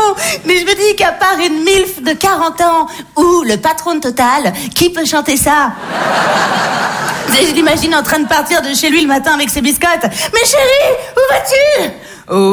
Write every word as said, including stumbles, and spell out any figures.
bon, mais je me dis qu'à part une milf de quarante ans ou le patron de Total, qui peut chanter ça? Je l'imagine en train de partir de chez lui le matin avec ses biscottes. Mais chérie, où vas-tu? Oh.